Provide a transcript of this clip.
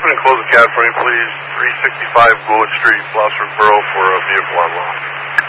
and close the cab for me, please. 365 Goulet Street, Blossford Borough, for a vehicle on loss.